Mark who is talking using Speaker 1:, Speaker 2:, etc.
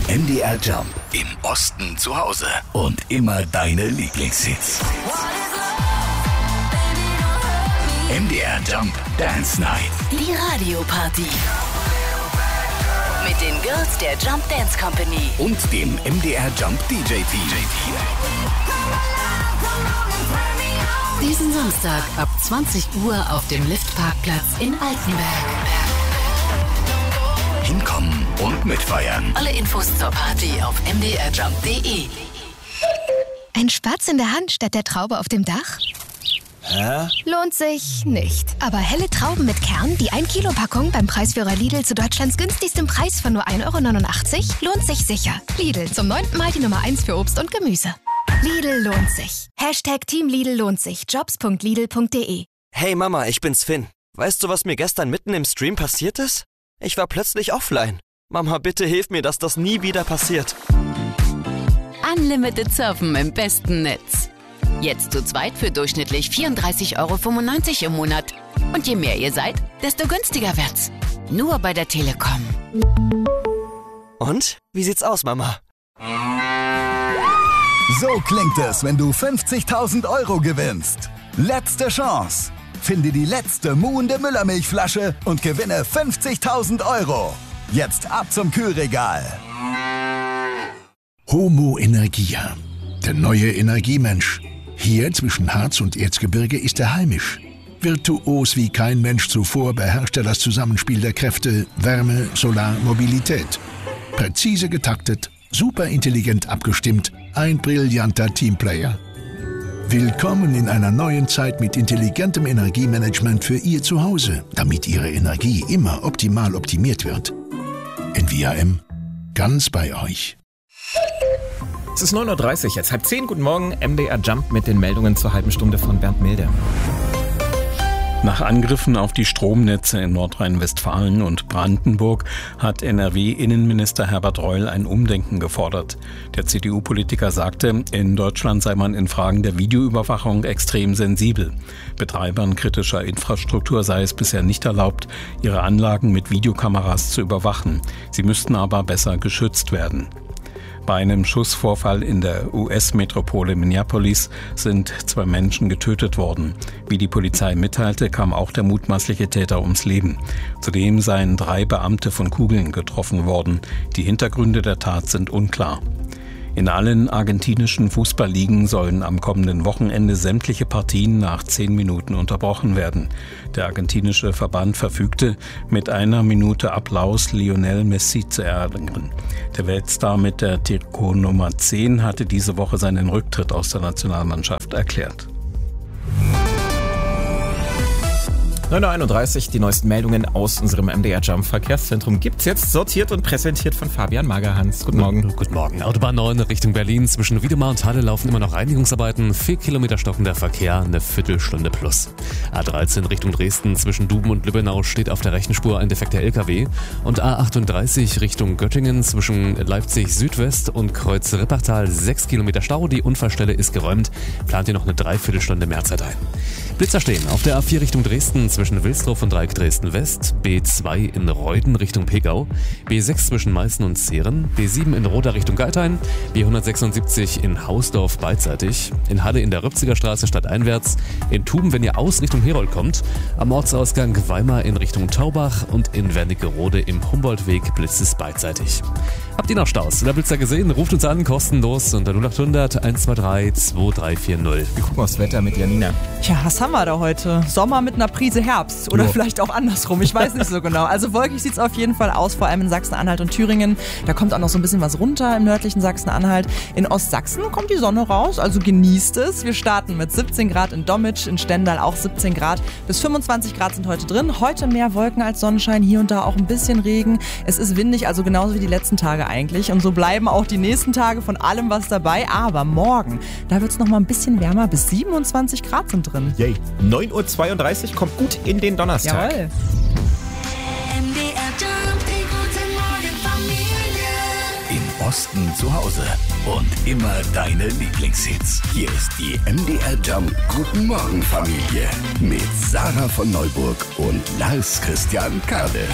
Speaker 1: MDR Jump. Im Osten zu Hause. Und immer deine Lieblingshits. MDR Jump Dance Night.
Speaker 2: Die Radioparty. Mit den Girls der Jump Dance Company.
Speaker 1: Und dem MDR Jump DJ-Team.
Speaker 2: Diesen Samstag ab 20 Uhr auf dem Liftparkplatz in Altenberg.
Speaker 1: Hinkommen und mitfeiern.
Speaker 2: Alle Infos zur Party auf mdrjump.de.
Speaker 3: Ein Spatz in der Hand statt der Traube auf dem Dach?
Speaker 4: Hä?
Speaker 3: Lohnt sich nicht. Aber helle Trauben mit Kern, die 1-Kilo-Packung beim Preisführer Lidl zu Deutschlands günstigstem Preis von nur 1,89 € lohnt sich sicher. Lidl, zum 9. Mal die Nummer 1 für Obst und Gemüse. Lidl lohnt sich. #Team Lidl lohnt sich. Jobs.lidl.de.
Speaker 4: Hey Mama, ich bin's Finn. Weißt du, was mir gestern mitten im Stream passiert ist? Ich war plötzlich offline. Mama, bitte hilf mir, dass das nie wieder passiert.
Speaker 2: Unlimited Surfen im besten Netz. Jetzt zu zweit für durchschnittlich 34,95 € im Monat. Und je mehr ihr seid, desto günstiger wird's. Nur bei der Telekom.
Speaker 4: Und? Wie sieht's aus, Mama?
Speaker 5: So klingt es, wenn du 50.000 € gewinnst. Letzte Chance. Finde die letzte muhende Müllermilchflasche und gewinne 50.000 €. Jetzt ab zum Kühlregal.
Speaker 6: Homo Energia, der neue Energiemensch. Hier zwischen Harz und Erzgebirge ist er heimisch. Virtuos wie kein Mensch zuvor beherrscht er das Zusammenspiel der Kräfte Wärme, Solar, Mobilität. Präzise getaktet, superintelligent abgestimmt, ein brillanter Teamplayer. Willkommen in einer neuen Zeit mit intelligentem Energiemanagement für Ihr Zuhause, damit Ihre Energie immer optimal optimiert wird. NVAM, ganz bei euch.
Speaker 7: Es ist 9:30 Uhr, jetzt 9:30. Guten Morgen, MDR Jump mit den Meldungen zur halben Stunde von Bernd Milde.
Speaker 8: Nach Angriffen auf die Stromnetze in Nordrhein-Westfalen und Brandenburg hat NRW-Innenminister Herbert Reul ein Umdenken gefordert. Der CDU-Politiker sagte, in Deutschland sei man in Fragen der Videoüberwachung extrem sensibel. Betreibern kritischer Infrastruktur sei es bisher nicht erlaubt, ihre Anlagen mit Videokameras zu überwachen. Sie müssten aber besser geschützt werden. Bei einem Schussvorfall in der US-Metropole Minneapolis sind 2 Menschen getötet worden. Wie die Polizei mitteilte, kam auch der mutmaßliche Täter ums Leben. Zudem seien 3 Beamte von Kugeln getroffen worden. Die Hintergründe der Tat sind unklar. In allen argentinischen Fußballligen sollen am kommenden Wochenende sämtliche Partien nach 10 Minuten unterbrochen werden. Der argentinische Verband verfügte, mit 1 Minute Applaus Lionel Messi zu ehren. Der Weltstar mit der Trikotnummer 10 hatte diese Woche seinen Rücktritt aus der Nationalmannschaft erklärt.
Speaker 7: 9:31 Uhr, die neuesten Meldungen aus unserem MDR Jump Verkehrszentrum gibt's jetzt, sortiert und präsentiert von Fabian Magerhans. Guten Morgen.
Speaker 9: Guten Morgen. Autobahn 9 Richtung Berlin. Zwischen Wiedemar und Halle laufen immer noch Reinigungsarbeiten. 4 Kilometer stockender Verkehr, eine Viertelstunde plus. A13 Richtung Dresden. Zwischen Duben und Lübbenau steht auf der rechten Spur ein defekter LKW. Und A38 Richtung Göttingen. Zwischen Leipzig Südwest und Kreuz Rippertal 6 Kilometer Stau. Die Unfallstelle ist geräumt. Plant ihr noch eine Dreiviertelstunde Mehrzeit ein. Blitzer stehen auf der A4 Richtung Dresden. Zwischen Wilsdorf und Dreieck Dresden West, B2 in Reuden Richtung Pegau, B6 zwischen Meißen und Zehren, B7 in Roda Richtung Geithain, B176 in Hausdorf beidseitig, in Halle in der Röpziger Straße stadteinwärts, in Tuben, wenn ihr aus Richtung Herold kommt, am Ortsausgang Weimar in Richtung Taubach und in Wernigerode im Humboldtweg blitzt es beidseitig. Habt ihr noch Staus oder Blitzer gesehen? Ruft uns an, kostenlos unter 0800 123 2340.
Speaker 7: Wir gucken aufs Wetter mit Janina.
Speaker 10: Tja, was haben wir da heute? Sommer mit einer Prise Herbst oder vielleicht auch andersrum, ich weiß nicht so genau. Also wolkig sieht es auf jeden Fall aus, vor allem in Sachsen-Anhalt und Thüringen. Da kommt auch noch so ein bisschen was runter im nördlichen Sachsen-Anhalt. In Ostsachsen kommt die Sonne raus, also genießt es. Wir starten mit 17 Grad in Dommitsch, in Stendal auch 17 Grad. Bis 25 Grad sind heute drin. Heute mehr Wolken als Sonnenschein, hier und da auch ein bisschen Regen. Es ist windig, also genauso wie die letzten Tage eigentlich. Und so bleiben auch die nächsten Tage von allem was dabei. Aber morgen, da wird es noch mal ein bisschen wärmer. Bis 27 Grad sind drin.
Speaker 7: Yay. 9:32 Uhr kommt gut in den Donnerstag.
Speaker 10: Jawohl.
Speaker 1: Im Osten zu Hause. Und immer deine Lieblingshits. Hier ist die MDR Jump Guten Morgen Familie. Mit Sarah von Neuburg und Lars Christian Kade.